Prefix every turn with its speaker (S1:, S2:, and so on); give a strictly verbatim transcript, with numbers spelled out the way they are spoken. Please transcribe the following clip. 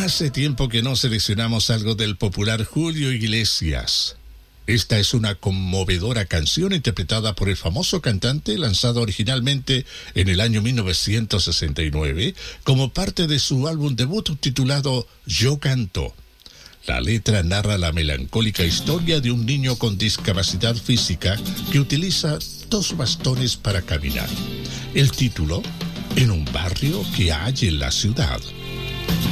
S1: Hace tiempo que no seleccionamos algo del popular Julio Iglesias. Esta es una conmovedora canción interpretada por el famoso cantante, lanzada originalmente en el año mil novecientos sesenta y nueve como parte de su álbum debut titulado Yo Canto. La letra narra la melancólica historia de un niño con discapacidad física que utiliza dos bastones para caminar. El título, En un barrio que hay en la ciudad.